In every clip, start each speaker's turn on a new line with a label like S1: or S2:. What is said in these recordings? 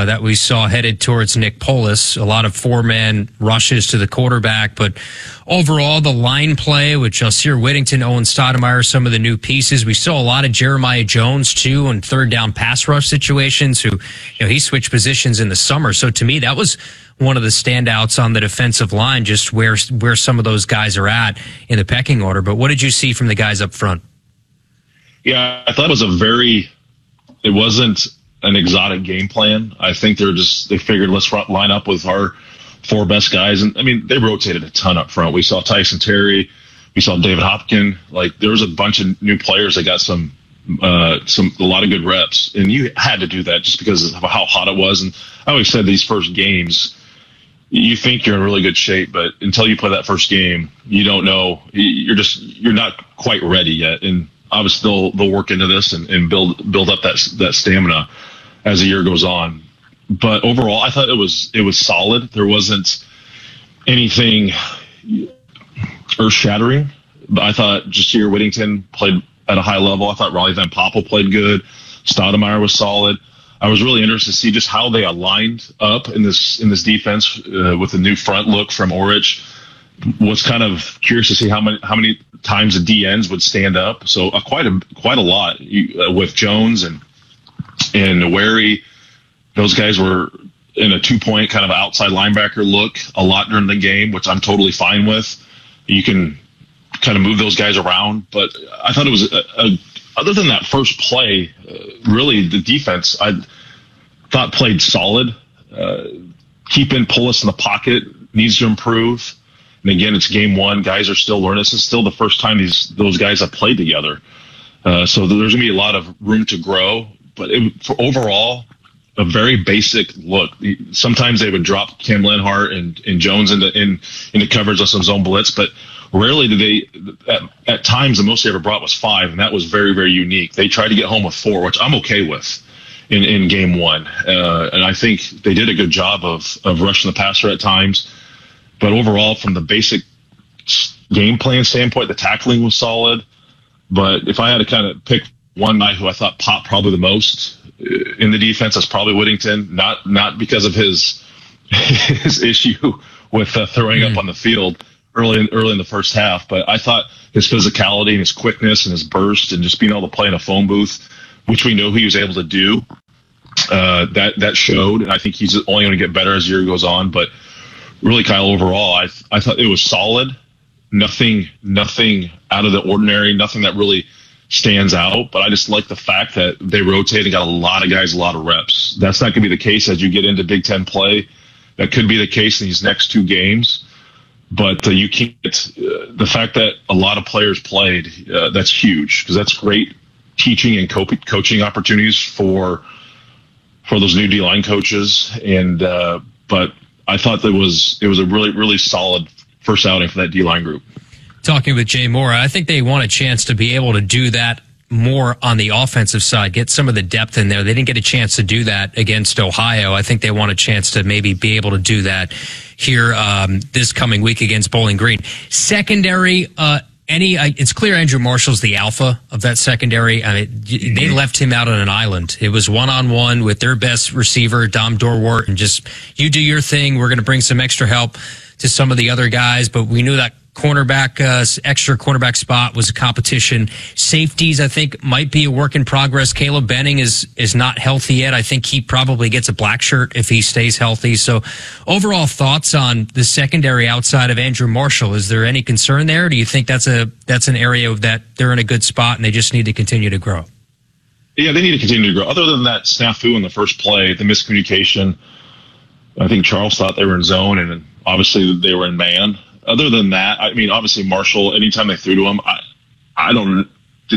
S1: that we saw headed towards Nick Polis. A lot of four-man rushes to the quarterback, but overall, the line play with Jahsir Whittington, Owen Stoudemire, some of the new pieces. We saw a lot of Jeremiah Jones, too, in third down pass rush situations, who, he switched positions in the summer. So to me, that was one of the standouts on the defensive line, just where some of those guys are at in the pecking order. But what did you see from the guys up front?
S2: Yeah, I thought it wasn't an exotic game plan. I think they figured let's line up with our four best guys. And I mean, they rotated a ton up front. We saw Tyson Terry, we saw David Hopkins. Like, there was a bunch of new players that got a lot of good reps, and you had to do that just because of how hot it was. And I always said these first games, you think you're in really good shape, but until you play that first game, you don't know. You're not quite ready yet. And obviously they'll work into this and build up that stamina as the year goes on. But overall, I thought it was solid. There wasn't anything earth-shattering. But I thought Jahsir Whittington played at a high level. I thought Raleigh Van Poppel played good. Stoudemire was solid. I was really interested to see just how they aligned up in this defense with the new front look from Orich. Was kind of curious to see how many times the DNs would stand up. So quite a lot with Jones and Wary. Those guys were in a 2-point kind of outside linebacker look a lot during the game, which I'm totally fine with. You can kind of move those guys around, but I thought it was other than that first play, really the defense I thought played solid. Keeping Polis in the pocket needs to improve. And again, it's game one. Guys are still learning. This is still the first time those guys have played together. So there's going to be a lot of room to grow. But for overall, a very basic look. Sometimes they would drop Cam Lenhart and Jones into coverage on some zone blitz, but rarely did they. At times, the most they ever brought was 5, and that was very, very unique. They tried to get home with 4, which I'm okay with in game one. And I think they did a good job of rushing the passer at times. But overall, from the basic game plan standpoint, the tackling was solid. But if I had to kind of pick one guy who I thought popped probably the most in the defense, that's probably Whittington. Not because of his issue with throwing up on the field early in the first half, but I thought his physicality and his quickness and his burst and just being able to play in a phone booth, which we know he was able to do, that showed. And I think he's only going to get better as the year goes on. But really, Kyle, overall, I thought it was solid. Nothing out of the ordinary, nothing that really stands out. But I just like the fact that they rotated and got a lot of guys, a lot of reps. That's not going to be the case as you get into Big Ten play. That could be the case in these next 2 games. But you can't. The fact that a lot of players played, that's huge, because that's great teaching and coaching opportunities for those new D-line coaches. And but I thought it was a really, really solid first outing for that D-line group.
S1: Talking with Jay Moore, I think they want a chance to be able to do that more on the offensive side, get some of the depth in there. They didn't get a chance to do that against Ohio. I think they want a chance to maybe be able to do that here this coming week against Bowling Green. Secondary, it's clear Andrew Marshall's the alpha of that secondary. I mean, they left him out on an island. It was one-on-one with their best receiver, Dom Dorwart, and just, you do your thing. We're going to bring some extra help to some of the other guys, but we knew that extra cornerback spot was a competition. Safeties, I think, might be a work in progress. Caleb Benning is not healthy yet. I think he probably gets a black shirt if he stays healthy. So overall thoughts on the secondary outside of Andrew Marshall. Is there any concern there? Or do you think that's an area that they're in a good spot and they just need to continue to grow?
S2: Yeah, they need to continue to grow. Other than that snafu in the first play, the miscommunication, I think Charles thought they were in zone and obviously they were in man. Other than that, I mean, obviously Marshall, anytime they threw to him, I don't think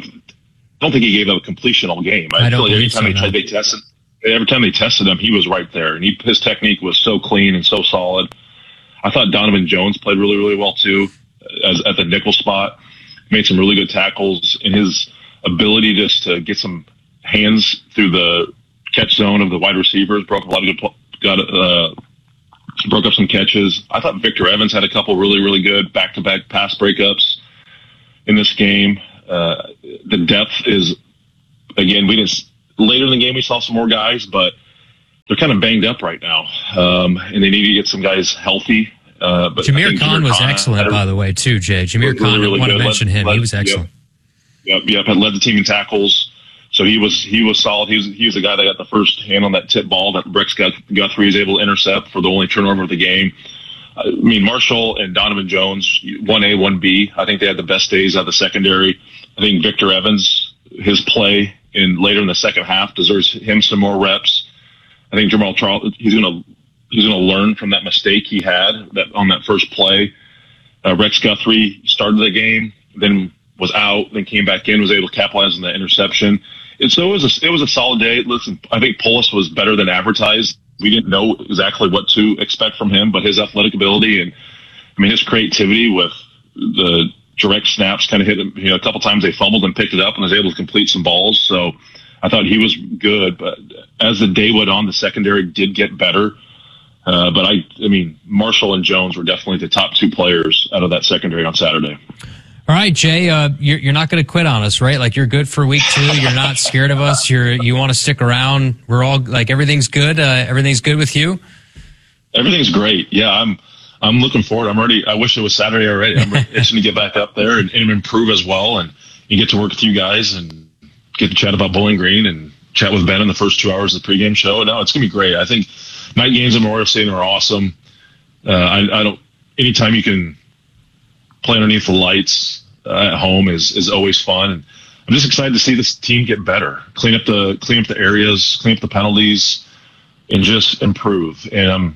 S2: he gave up a completion all game. I feel like every time they tested him, he was right there. And his technique was so clean and so solid. I thought Donovan Jones played really, really well too, at the nickel spot. Made some really good tackles, and his ability just to get some hands through the catch zone of the wide receivers, broke up some catches. I thought Victor Evans had a couple really, really good back-to-back pass breakups in this game. The depth is, again, later in the game we saw some more guys, but they're kind of banged up right now, and they need to get some guys healthy. But
S1: Jameer Khan was excellent, by the way, too, Jay. Jameer Khan, I want to mention him. He was excellent.
S2: Yep. Had led the team in tackles. So he was solid. He was the guy that got the first hand on that tip ball that Rex Guthrie was able to intercept for the only turnover of the game. I mean, Marshall and Donovan Jones, 1A, 1B. I think they had the best days out of the secondary. I think Victor Evans, his play later in the second half deserves him some more reps. I think Jamal Charles, he's gonna learn from that mistake he had on that first play. Rex Guthrie started the game, then was out, then came back in, was able to capitalize on that interception. And so it was a solid day. Listen, I think Polis was better than advertised. We didn't know exactly what to expect from him, but his athletic ability and, I mean, his creativity with the direct snaps kind of hit him. A couple times they fumbled and picked it up and was able to complete some balls. So I thought he was good. But as the day went on, the secondary did get better. But I mean, Marshall and Jones were definitely the top two players out of that secondary on Saturday.
S1: All right, Jay, you're not going to quit on us, right? Like, you're good for week 2. You're not scared of us. You want to stick around. We're all like, everything's good. Everything's good with you.
S2: Everything's great. Yeah, I'm looking forward. I'm ready. I wish it was Saturday already. I'm itching to get back up there and improve as well. And you get to work with you guys and get to chat about Bowling Green and chat with Ben in the first 2 hours of the pregame show. No, it's going to be great. I think night games at Memorial Stadium are awesome. Anytime you can play underneath the lights at home is always fun. And I'm just excited to see this team get better, clean up the areas, clean up the penalties, and just improve. And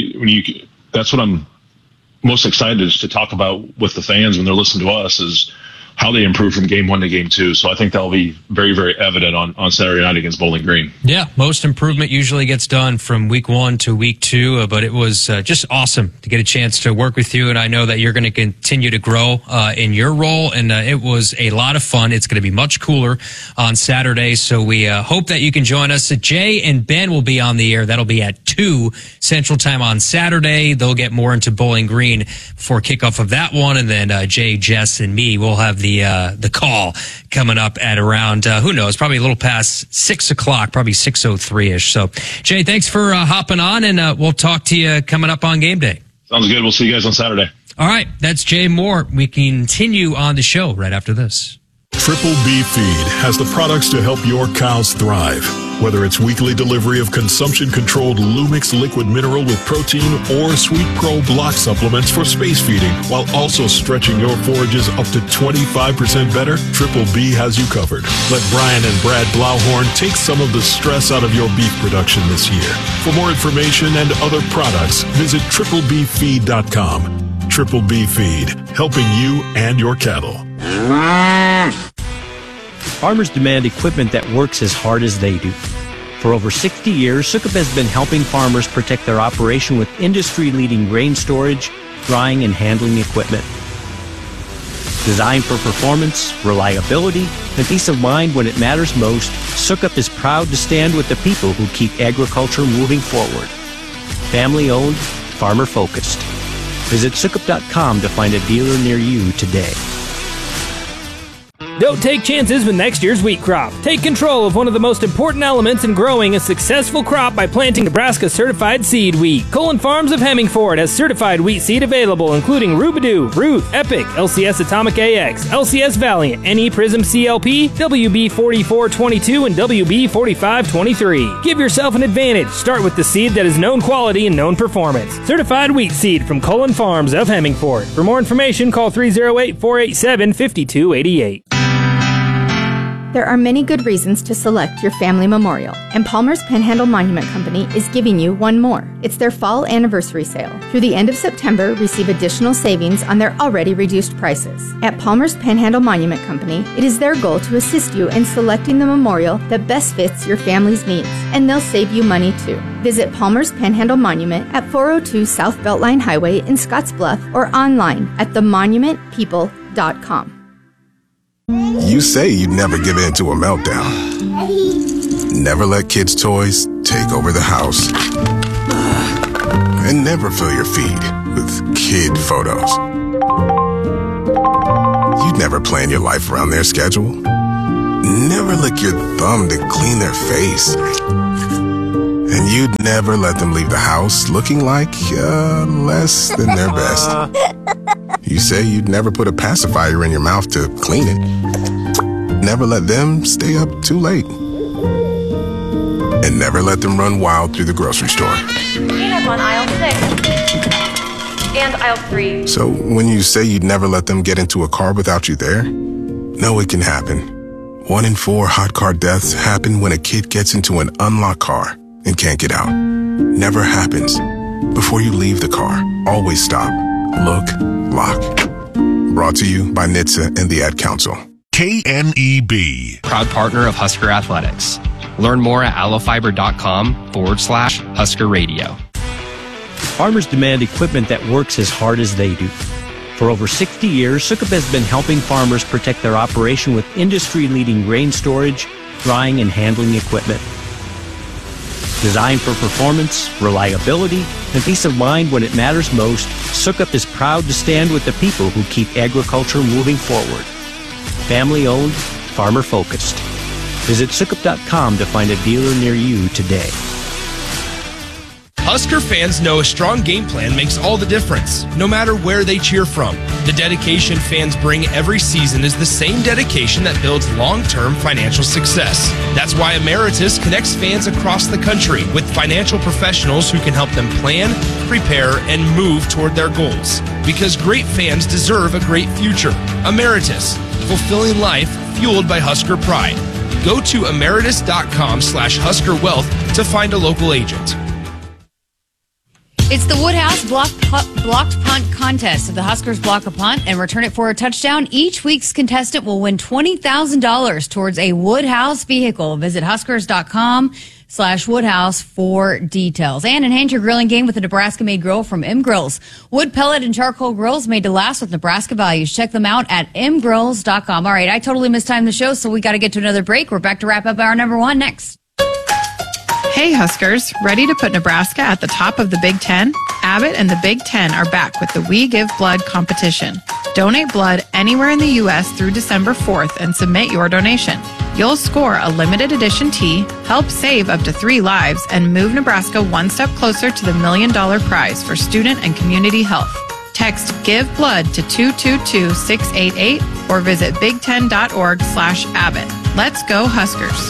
S2: that's what I'm most excited to talk about with the fans when they're listening to us is how they improve from game 1 to game 2. So I think that'll be very, very evident on Saturday night against Bowling Green.
S1: Yeah, most improvement usually gets done from week 1 to week 2, but it was just awesome to get a chance to work with you, and I know that you're going to continue to grow in your role, and it was a lot of fun. It's going to be much cooler on Saturday, so we hope that you can join us. Jay and Ben will be on the air. That'll be at 2 Central Time on Saturday. They'll get more into Bowling Green before kickoff of that one, and then Jay, Jess, and me will have the call coming up at around, who knows, probably a little past 6 o'clock, probably 6:03-ish. So, Jay, thanks for hopping on, and we'll talk to you coming up on game day.
S2: Sounds good. We'll see you guys on Saturday.
S1: All right. That's Jay Moore. We continue on the show right after this.
S3: Triple B Feed has the products to help your cows thrive. Whether it's weekly delivery of consumption-controlled Lumix liquid mineral with protein or Sweet Pro block supplements for space feeding, while also stretching your forages up to 25% better, Triple B has you covered. Let Brian and Brad Blauhorn take some of the stress out of your beef production this year. For more information and other products, visit triplebfeed.com. Triple B Feed, helping you and your cattle.
S4: Farmers demand equipment that works as hard as they do. For over 60 years, Sukup has been helping farmers protect their operation with industry-leading grain storage, drying, and handling equipment. Designed for performance, reliability, and peace of mind when it matters most, Sukup is proud to stand with the people who keep agriculture moving forward. Family-owned, farmer-focused. Visit Sukup.com to find a dealer near you today.
S5: Don't take chances with next year's wheat crop. Take control of one of the most important elements in growing a successful crop by planting Nebraska certified seed wheat. Cullen Farms of Hemingford has certified wheat seed available, including Rubidoo, Ruth, Epic, LCS Atomic AX, LCS Valiant, NE Prism CLP, WB4422, and WB4523. Give yourself an advantage. Start with the seed that is known quality and known performance. Certified wheat seed from Cullen Farms of Hemingford. For more information, call 308-487-5288.
S6: There are many good reasons to select your family memorial, and Palmer's Panhandle Monument Company is giving you one more. It's their fall anniversary sale. Through the end of September, receive additional savings on their already reduced prices. At Palmer's Panhandle Monument Company, it is their goal to assist you in selecting the memorial that best fits your family's needs, and they'll save you money too. Visit Palmer's Panhandle Monument at 402 South Beltline Highway in Scottsbluff or online at themonumentpeople.com.
S7: You say you'd never give in to a meltdown. Never let kids' toys take over the house. And never fill your feed with kid photos. You'd never plan your life around their schedule. Never lick your thumb to clean their face. And you'd never let them leave the house looking like less than their best. You say you'd never put a pacifier in your mouth to clean it. Never let them stay up too late. And never let them run wild through the grocery store.
S8: Peanut on aisle 6 and aisle 3.
S7: So when you say you'd never let them get into a car without you there, no, it can happen. 1 in 4 hot car deaths happen when a kid gets into an unlocked car and can't get out. Never happens. Before you leave the car, always stop, look, lock. Brought to you by NHTSA and the Ad Council.
S9: KNEB.
S10: Proud partner of Husker Athletics. Learn more at allofiber.com/Husker Radio.
S4: Farmers demand equipment that works as hard as they do. For over 60 years, Sukup has been helping farmers protect their operation with industry-leading grain storage, drying, and handling equipment. Designed for performance, reliability, and peace of mind when it matters most, Sukup is proud to stand with the people who keep agriculture moving forward. Family-owned, farmer-focused. Visit Sukup.com to find a dealer near you today.
S11: Husker fans know a strong game plan makes all the difference, no matter where they cheer from. The dedication fans bring every season is the same dedication that builds long-term financial success. That's why Emeritus connects fans across the country with financial professionals who can help them plan, prepare, and move toward their goals. Because great fans deserve a great future. Emeritus, fulfilling life fueled by Husker pride. Go to emeritus.com/HuskerWealth to find a local agent.
S12: It's the Woodhouse blocked punt contest. If the Huskers block a punt and return it for a touchdown, each week's contestant will win $20,000 towards a Woodhouse vehicle. Visit Huskers.com/Woodhouse for details. And enhance your grilling game with a Nebraska-made grill from M Grills. Wood, pellet, and charcoal grills made to last with Nebraska values. Check them out at mgrills.com. All right, I totally mistimed the show, so we got to get to another break. We're back to wrap up our number one next.
S13: Hey Huskers, ready to put Nebraska at the top of the Big Ten? Abbott and the Big Ten are back with the We Give Blood competition. Donate blood anywhere in the U.S. through December 4th and submit your donation. You'll score a limited edition tee, help save up to 3 lives, and move Nebraska one step closer to the $1 million prize for student and community health. Text Give Blood to 222-688 or visit big10.org/Abbott. Let's go Huskers.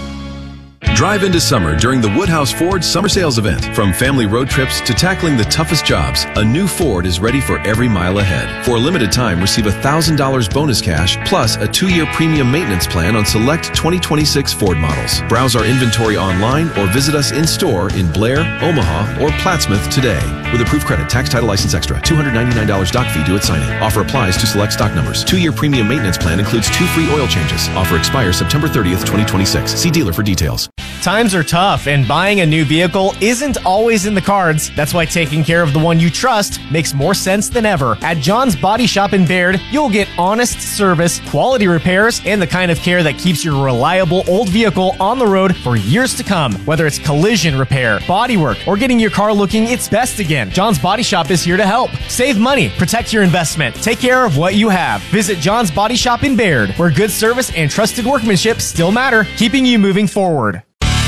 S14: Drive into summer during the Woodhouse Ford Summer Sales Event. From family road trips to tackling the toughest jobs, a new Ford is ready for every mile ahead. For a limited time, receive $1,000 bonus cash plus a 2-year premium maintenance plan on select 2026 Ford models. Browse our inventory online or visit us in-store in Blair, Omaha, or Plattsmouth today. With approved credit, tax, title, license extra, $299 doc fee due at signing. Offer applies to select stock numbers. 2-year premium maintenance plan includes 2 free oil changes. Offer expires September 30th, 2026. See dealer for details.
S15: Times are tough, and buying a new vehicle isn't always in the cards. That's why taking care of the one you trust makes more sense than ever. At John's Body Shop in Baird, you'll get honest service, quality repairs, and the kind of care that keeps your reliable old vehicle on the road for years to come. Whether it's collision repair, bodywork, or getting your car looking its best again, John's Body Shop is here to help. Save money, protect your investment, take care of what you have. Visit John's Body Shop in Baird, where good service and trusted workmanship still matter, keeping you moving forward.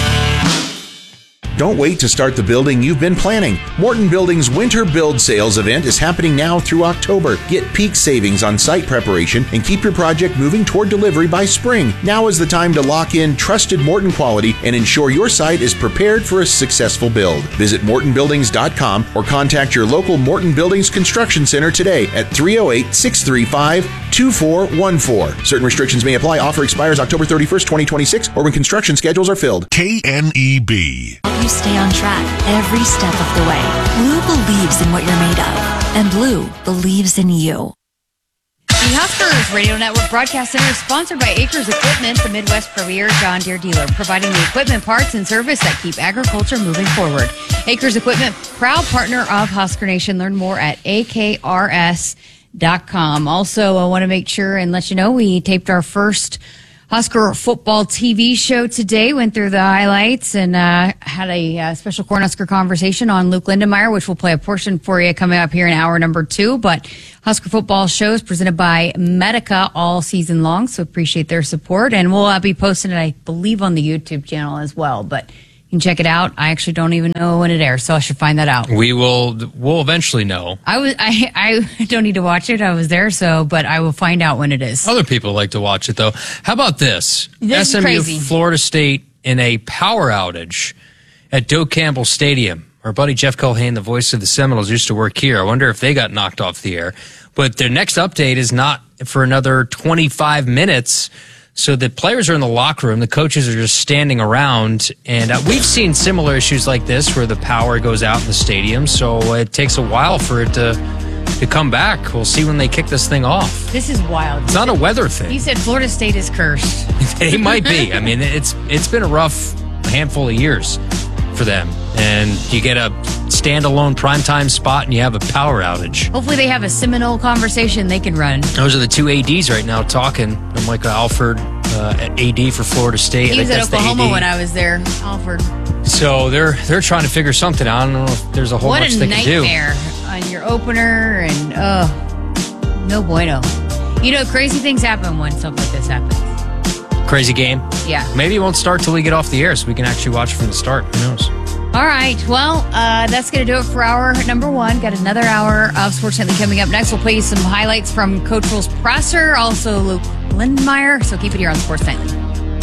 S16: Don't wait to start the building you've been planning. Morton Building's Winter Build Sales event is happening now through October. Get peak savings on site preparation and keep your project moving toward delivery by spring. Now is the time to lock in trusted Morton quality and ensure your site is prepared for a successful build. Visit mortonbuildings.com or contact your local Morton Buildings Construction Center today at 308-635-2414. Certain restrictions may apply. Offer expires October 31st, 2026 or when construction schedules are filled.
S9: KNEB.
S17: You stay on track every step of the way. Blue believes in what you're made of, and Blue believes in you.
S12: The Huskers Radio Network Broadcast Center is sponsored by Acres Equipment, the Midwest premier John Deere dealer, providing the equipment, parts, and service that keep agriculture moving forward. Acres Equipment, proud partner of Husker Nation. Learn more at akrs.com. Also, I want to make sure and let you know we taped our first Husker football TV show today, went through the highlights and had a special Cornhusker conversation on Luke Lindenmeyer, which we'll play a portion for you coming up here in hour number 2. But Husker football shows presented by Medica all season long, so appreciate their support. And we'll be posting it, I believe, on the YouTube channel as well. But You can check it out. I actually don't even know when it airs, so I should find that out.
S1: We'll eventually know.
S12: I don't need to watch it. I was there, but I will find out when it is.
S1: Other people like to watch it, though. How about this?
S12: This is
S1: SMU,
S12: crazy.
S1: Florida State in a power outage at Doak Campbell Stadium. Our buddy Jeff Culhane, the voice of the Seminoles, used to work here. I wonder if they got knocked off the air. But their next update is not for another 25 minutes. So the players are in the locker room. The coaches are just standing around. And we've seen similar issues like this where the power goes out in the stadium. So it takes a while for it to come back. We'll see when they kick this thing off.
S12: This is wild.
S1: It's not a weather thing.
S12: You said Florida State is cursed.
S1: They might be. I mean, it's been a rough handful of years for them. And you get a standalone primetime spot and you have a power outage.
S12: Hopefully they have a Seminole conversation they can run.
S1: Those are the two ADs right now talking. I'm Michael Alford, AD for Florida State.
S12: He was at Oklahoma when I was there, Alford.
S1: So they're trying to figure something out. I don't know if there's a whole much they can do.
S12: What a nightmare on your opener, and no bueno. You know, crazy things happen when something like this happens.
S1: Crazy game?
S12: Yeah.
S1: Maybe it won't start till we get off the air so we can actually watch from the start. Who knows?
S12: All right. Well, that's going to do it for hour number one. Got another hour of Sports Nightly coming up next. We'll play you some highlights from Coach Will's presser, also Luke Lindenmeyer. So keep it here on Sports Nightly.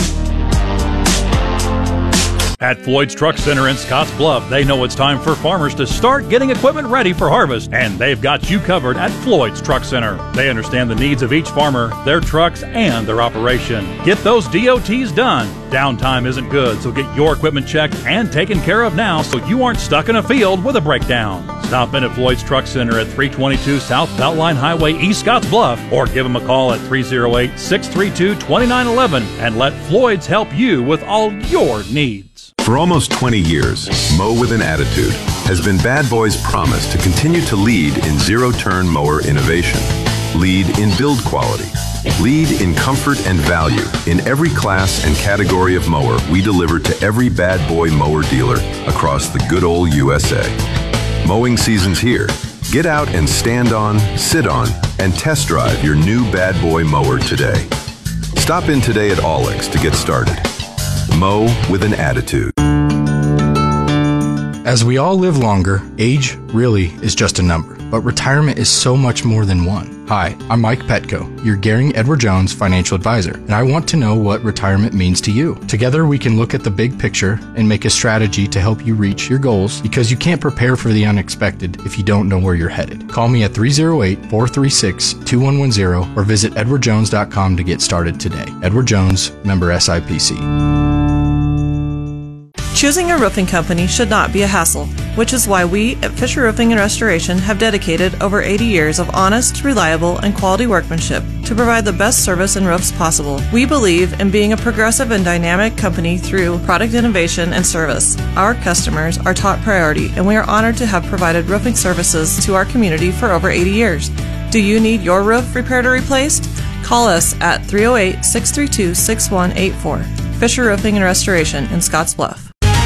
S18: At Floyd's Truck Center in Scotts Bluff, they know it's time for farmers to start getting equipment ready for harvest, and they've got you covered at Floyd's Truck Center. They understand the needs of each farmer, their trucks, and their operation. Get those DOTs done. Downtime isn't good, so get your equipment checked and taken care of now so you aren't stuck in a field with a breakdown. Stop in at Floyd's Truck Center at 322 South Beltline Highway, East Scotts Bluff, or give them a call at 308-632-2911 and let Floyd's help you with all your needs.
S14: For almost 20 years, Mow with an Attitude has been Bad Boy's promise to continue to lead in zero-turn mower innovation, lead in build quality, lead in comfort and value in every class and category of mower we deliver to every Bad Boy mower dealer across the good old USA. Mowing season's here. Get out and stand on, sit on, and test drive your new Bad Boy mower today. Stop in today at Allix to get started. Mow with an Attitude.
S19: As we all live longer, age really is just a number, but retirement is so much more than one. Hi, I'm Mike Petco, your Gehring Edward Jones financial advisor, and I want to know what retirement means to you. Together we can look at the big picture and make a strategy to help you reach your goals, because you can't prepare for the unexpected if you don't know where you're headed. Call me at 308-436-2110 or visit edwardjones.com to get started today. Edward Jones, member SIPC.
S20: Choosing a roofing company should not be a hassle, which is why we at Fisher Roofing and Restoration have dedicated over 80 years of honest, reliable, and quality workmanship to provide the best service and roofs possible. We believe in being a progressive and dynamic company through product innovation and service. Our customers are top priority, and we are honored to have provided roofing services to our community for over 80 years. Do you need your roof repaired or replaced? Call us at 308-632-6184. Fisher Roofing and Restoration in Scotts Bluff.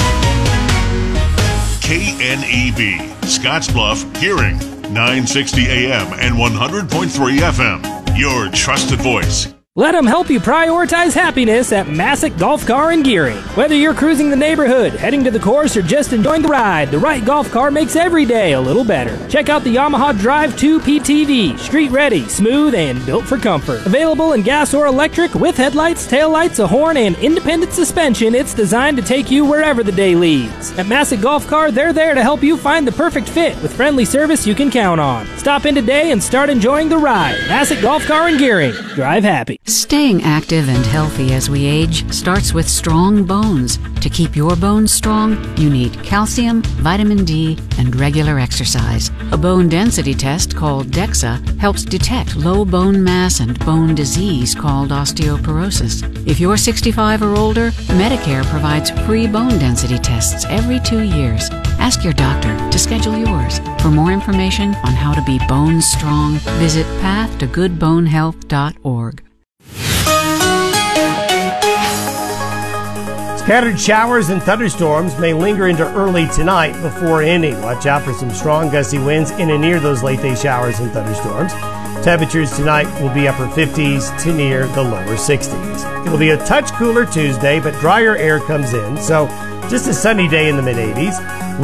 S9: KNEB, Scottsbluff, Gehring, 960 AM and 100.3 FM. Your trusted voice.
S5: Let them help you prioritize happiness at Massick Golf Car in Gehring. Whether you're cruising the neighborhood, heading to the course, or just enjoying the ride, the right golf car makes every day a little better. Check out the Yamaha Drive 2 PTV. Street ready, smooth, and built for comfort. Available in gas or electric with headlights, taillights, a horn, and independent suspension, it's designed to take you wherever the day leads. At Massick Golf Car, they're there to help you find the perfect fit with friendly service you can count on. Stop in today and start enjoying the ride. Massick Golf Car in Gehring. Drive happy.
S21: Staying active and healthy as we age starts with strong bones. To keep your bones strong, you need calcium, vitamin D, and regular exercise. A bone density test called DEXA helps detect low bone mass and bone disease called osteoporosis. If you're 65 or older, Medicare provides free bone density tests every 2 years. Ask your doctor to schedule yours. For more information on how to be bone strong, visit pathtogoodbonehealth.org.
S22: Scattered showers and thunderstorms may linger into early tonight before ending. Watch out for some strong gusty winds in and near those late-day showers and thunderstorms. Temperatures tonight will be upper 50s to near the lower 60s. It will be a touch cooler Tuesday, but drier air comes in, so Just a sunny day in the mid-80s.